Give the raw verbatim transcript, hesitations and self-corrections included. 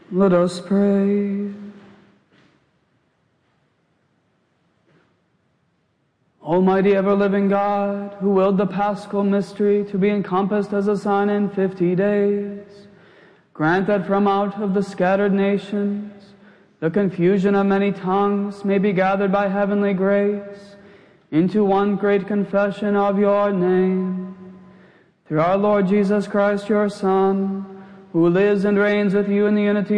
Let us pray. Almighty ever-living God, who willed the Paschal mystery to be encompassed as a sign in fifty days, grant that from out of the scattered nations the confusion of many tongues may be gathered by heavenly grace into one great confession of your name. Through our Lord Jesus Christ, your Son, who lives and reigns with you in the unity